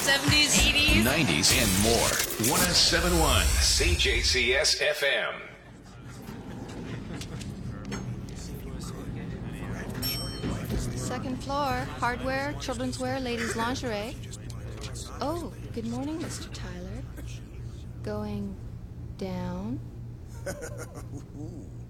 70s, 80s, 90s, and more. 107.1 CJCS FM. Second floor, hardware, children's wear, ladies' lingerie. Oh, good morning, Mr. Tyler. Going down?